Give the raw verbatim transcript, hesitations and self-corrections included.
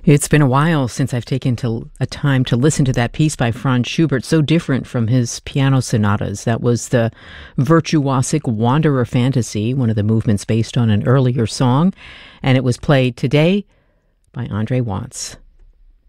It's been a while since I've taken to a time to listen to that piece by Franz Schubert, so different from his piano sonatas. That was the virtuosic Wanderer Fantasy, one of the movements based on an earlier song, and it was played today by Andre Watts.